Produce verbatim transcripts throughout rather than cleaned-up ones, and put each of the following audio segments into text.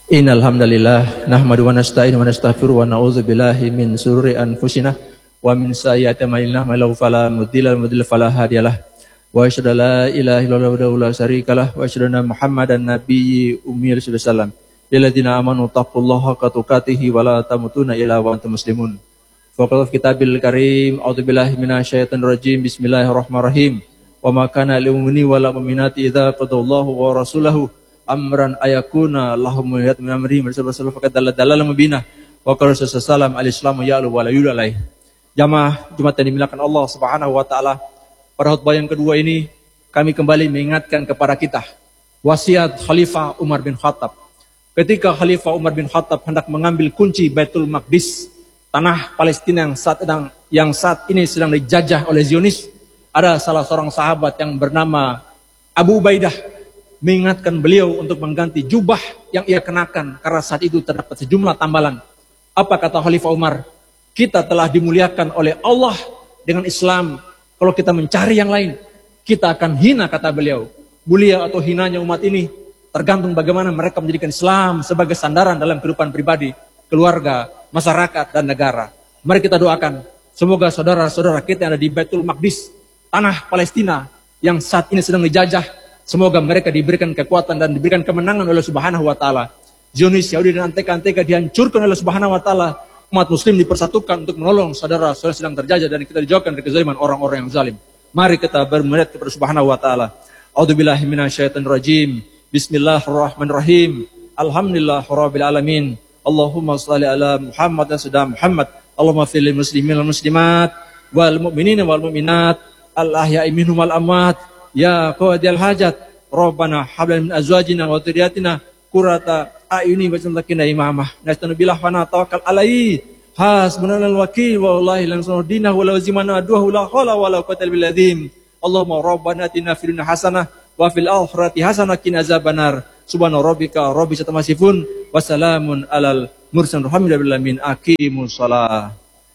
Innal hamdalillah nahmadu wa nasta'inu wa nastaghfiru wa na'udzu billahi min shururi anfusina wa min sayyiati a'malina may yahdihillahu fala mudilla lahu wa may yudlil fala hadiyalah wa asyhadu an la ilaha illallah wahdahu la syarikalah wa asyhadu anna muhammadan nabiyyi ummiyyi sallallahu lilladzina amanu taqullaha haqqa tuqatih wa la tamutunna illa wa antum muslimun. Faqad kitabil karim a'udzu billahi minasyaitonir rajim bismillahirrahmanirrahim wa ma kana lil mu'mini wal mu'minati idza qadallahu wa rasulahu amran ayakuna lahum yat min amrihim rasulullah faqad dalal mubinah wa qala sallallahu al-islamu ya'lu wa la yu'la alaih. Jamaah Jumat yang dimuliakan Allah Subhanahu wa taala, pada khutbah yang kedua ini kami kembali mengingatkan kepada kita wasiat Khalifah Umar bin Khattab. Ketika Khalifah Umar bin Khattab hendak mengambil kunci Baitul Maqdis, tanah Palestina yang saat sedang yang saat ini sedang dijajah oleh Zionis, ada salah seorang sahabat yang bernama Abu Ubaidah mengingatkan beliau untuk mengganti jubah yang ia kenakan karena saat itu terdapat sejumlah tambalan. Apa kata Khalifah Umar? Kita telah dimuliakan oleh Allah dengan Islam. Kalau kita mencari yang lain, kita akan hina, kata beliau. Mulia atau hinanya umat ini tergantung bagaimana mereka menjadikan Islam sebagai sandaran dalam kehidupan pribadi, keluarga, masyarakat, dan negara. Mari kita doakan semoga saudara-saudara kita yang ada di Baitul Maqdis, tanah Palestina yang saat ini sedang dijajah, semoga mereka diberikan kekuatan dan diberikan kemenangan oleh Subhanahu wa taala. Zionis, Yahudi dan Anteka-Anteka dihancurkan oleh Subhanahu wa taala. Umat muslim dipersatukan untuk menolong saudara-saudara sedang terjajah dan kita dijauhkan dari kezaliman orang-orang yang zalim. Mari kita bermunajat kepada Subhanahu wa taala. A'udzubillahi minasyaitonir rajim. Bismillahirrahmanirrahim. Alhamdulillahirabbil alamin. Allahumma shalli ala Muhammad wa sallim Muhammad. Allahumma fil muslimin wal muslimat wal mu'minina wal mu'minat al ahya'i minhum wal amwat. Ya qadiyal hajat, Rabbana hab lana min azwajina wa dhurriyyatina qurrata a'yuni waj'alna lana imamah. Nasta'inu billahi wa natawakkal alaihi. Hasbunallahul wakil wa wallahi lan sunudina wa la zimana duhu la khala wa la quwwata illa billah. Allahumma rabbana atina fid dunya hasanah wa fil akhirati hasanah wa qina azabannar. Subhana rabbika rabbil izzati amma yasifun wa salamun alal mursalin walhamdulillahi rabbil alamin. Aqimus shalah.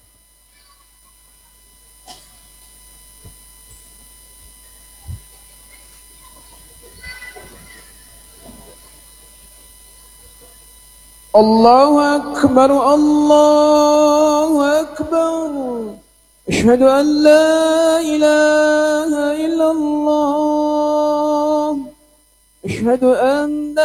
Allahu akbar, Allahu akbar. Asyhadu an la ilaha illallah. Asyhadu an